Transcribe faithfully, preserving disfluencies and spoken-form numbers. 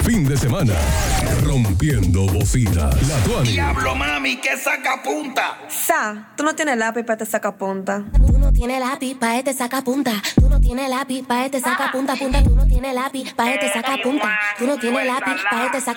fin de semana. Rompiendo bocina. La Tuani. Diablo, mami, que saca punta. Sa, tú no tienes lápiz para este sacapunta. Tú no tienes lápiz pa' este sacapunta. Tú no tienes lápiz pa' este sacapunta, punta. Tú no tienes lápiz pa' este sacapunta. Tú no tienes lápiz pa' este sacapunta.